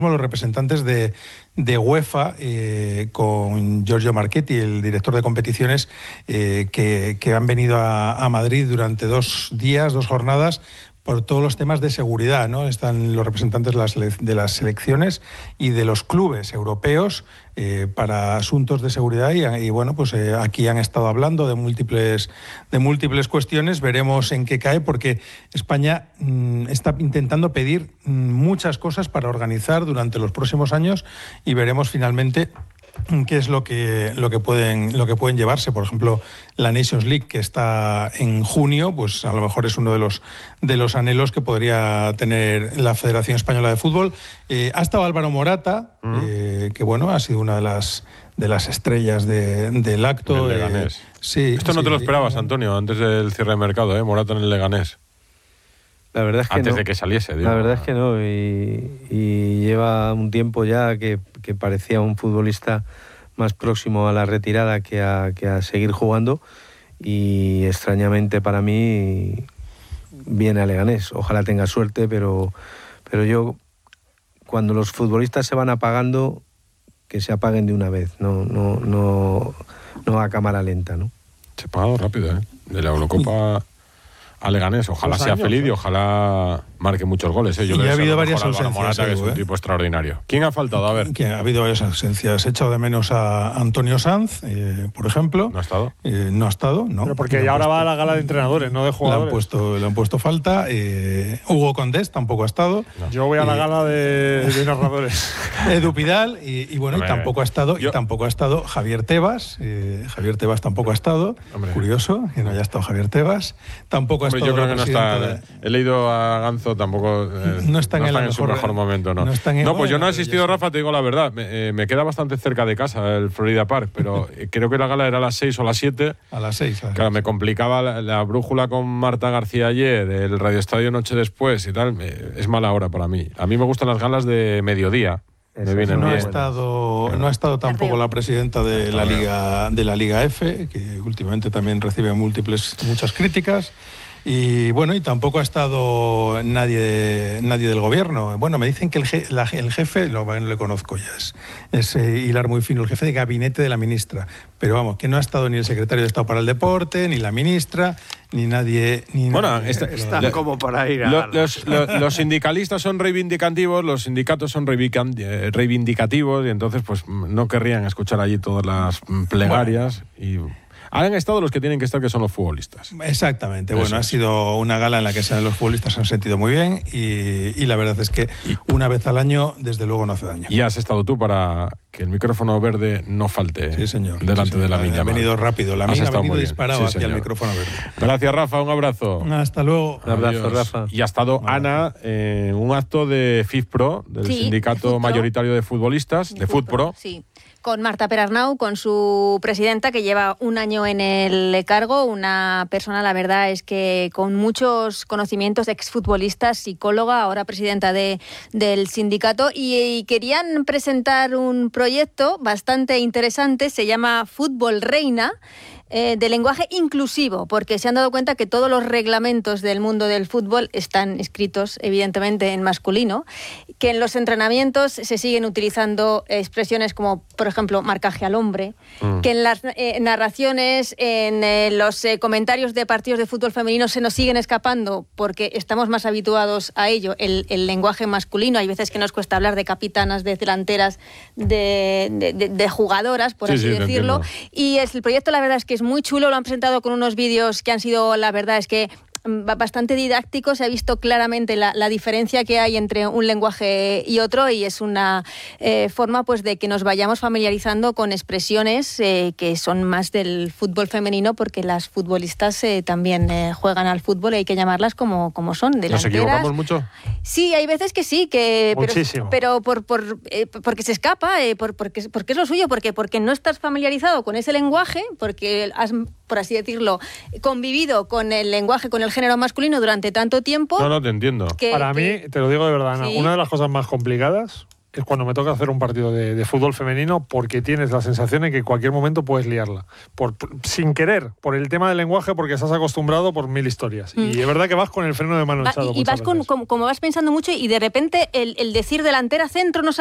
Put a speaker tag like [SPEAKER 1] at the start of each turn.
[SPEAKER 1] Los representantes de UEFA con Giorgio Marchetti, el director de competiciones, que han venido a Madrid durante 2 días, 2 jornadas, por todos los temas de seguridad, ¿no? Están los representantes de las selecciones y de los clubes europeos para asuntos de seguridad y bueno, pues aquí han estado hablando de múltiples cuestiones. Veremos en qué cae, porque España está intentando pedir muchas cosas para organizar durante los próximos años y veremos finalmente qué es lo que pueden llevarse. Por ejemplo, la Nations League, que está en junio, pues a lo mejor es uno de los anhelos que podría tener la Federación Española de Fútbol. Ha estado Álvaro Morata, que bueno, ha sido una de las estrellas del acto.
[SPEAKER 2] Del Leganés.
[SPEAKER 1] Sí.
[SPEAKER 2] Esto no te lo esperabas, Antonio, antes del cierre de mercado, Morata en el Leganés.
[SPEAKER 3] La verdad es que
[SPEAKER 2] antes
[SPEAKER 3] no.
[SPEAKER 2] de que saliese, digo.
[SPEAKER 3] La verdad es que no, y lleva un tiempo ya que parecía un futbolista más próximo a la retirada que a seguir jugando, y extrañamente para mí viene a Leganés. Ojalá tenga suerte, pero yo, cuando los futbolistas se van apagando, que se apaguen de una vez, no a cámara lenta, ¿no?
[SPEAKER 2] Se ha apagado rápido, de la Eurocopa a Leganés. Ojalá sea feliz y ojalá marque muchos goles. Yo
[SPEAKER 1] y ha habido varias ausencias.
[SPEAKER 2] Morata, que es un tipo extraordinario. ¿Quién ha faltado? A ver.
[SPEAKER 1] Que ha habido varias ausencias. He echado de menos a Antonio Sanz, por ejemplo.
[SPEAKER 2] ¿No ha estado?
[SPEAKER 1] No ha estado, ¿no?
[SPEAKER 4] Pero porque ya ahora va a la gala de entrenadores, no de jugadores.
[SPEAKER 1] Le han puesto falta. Hugo Condés tampoco ha estado.
[SPEAKER 4] No. Yo voy a la gala de narradores.
[SPEAKER 1] Edu Pidal y bueno, y tampoco ha estado. Y tampoco ha estado Javier Tebas. Javier Tebas tampoco ha estado. Curioso que no haya estado Javier Tebas. Tampoco ha estado.
[SPEAKER 2] Yo creo que no está. He leído a Ganzo, tampoco.
[SPEAKER 1] No están
[SPEAKER 2] en su mejor momento, ¿no. Pues yo no he asistido, Rafa, te digo la verdad. Me queda bastante cerca de casa el Florida Park, pero creo que la gala era a las 6 o a las 7.
[SPEAKER 1] A las 6.
[SPEAKER 2] Claro, me complicaba la brújula con Marta García ayer, el Radio Estadio noche después y tal. Es mala hora para mí. A mí me gustan las galas de mediodía.
[SPEAKER 1] No ha estado tampoco la presidenta de la Liga F, que últimamente también recibe muchas críticas. Y bueno, y tampoco ha estado nadie del gobierno. Bueno, me dicen que el jefe, no le conozco ya, es hilar muy fino, el jefe de gabinete de la ministra. Pero vamos, que no ha estado ni el secretario de Estado para el Deporte, ni la ministra, ni nadie.
[SPEAKER 3] Están como para ir a
[SPEAKER 2] los sindicalistas son reivindicativos, los sindicatos son reivindicativos, y entonces pues no querrían escuchar allí todas las plegarias. Y han estado los que tienen que estar, que son los futbolistas.
[SPEAKER 1] Exactamente. Bueno, ha sido una gala en la que los futbolistas se han sentido muy bien y la verdad es que una vez al año, desde luego, no hace daño.
[SPEAKER 2] Y has estado tú para que el micrófono verde no falte.
[SPEAKER 1] Sí, señor.
[SPEAKER 2] Delante de la mina.
[SPEAKER 1] Ha venido rápido. La mina ha venido disparado hacia el micrófono verde.
[SPEAKER 2] Gracias, Rafa. Un abrazo.
[SPEAKER 1] Hasta luego.
[SPEAKER 3] Un abrazo, Rafa.
[SPEAKER 2] Y ha estado Ana en un acto de FIFPRO, del sindicato mayoritario de futbolistas, de FUTPRO.
[SPEAKER 5] Sí. Con Marta Perarnau, con su presidenta, que lleva un año en el cargo, una persona, la verdad es que con muchos conocimientos, exfutbolista, psicóloga, ahora presidenta del sindicato, y querían presentar un proyecto bastante interesante, se llama Fútbol Reina, de lenguaje inclusivo, porque se han dado cuenta que todos los reglamentos del mundo del fútbol están escritos evidentemente en masculino, que en los entrenamientos se siguen utilizando expresiones como, por ejemplo, marcaje al hombre, que en las narraciones, en los comentarios de partidos de fútbol femenino se nos siguen escapando porque estamos más habituados a ello, el lenguaje masculino. Hay veces que nos cuesta hablar de capitanas, de delanteras, de jugadoras, por así decirlo. Y el proyecto, la verdad es que es muy chulo, lo han presentado con unos vídeos que han sido, la verdad es que bastante didáctico, se ha visto claramente la diferencia que hay entre un lenguaje y otro, y es una forma pues de que nos vayamos familiarizando con expresiones que son más del fútbol femenino, porque las futbolistas también juegan al fútbol y hay que llamarlas como son, delanteras.
[SPEAKER 2] ¿Nos equivocamos mucho?
[SPEAKER 5] Sí, hay veces que sí, pero porque se escapa, porque es lo suyo, porque no estás familiarizado con ese lenguaje, porque has, por así decirlo, convivido con el lenguaje, con el género masculino durante tanto tiempo.
[SPEAKER 2] No te entiendo.
[SPEAKER 4] Para mí, te lo digo de verdad, Ana, una de las cosas más complicadas es cuando me toca hacer un partido de fútbol femenino, porque tienes la sensación de que en cualquier momento puedes liarla. Sin querer, por el tema del lenguaje, porque estás acostumbrado por mil historias. Y es verdad que vas con el freno de mano echado.
[SPEAKER 5] Y vas como vas pensando mucho y de repente el decir delantera, centro, no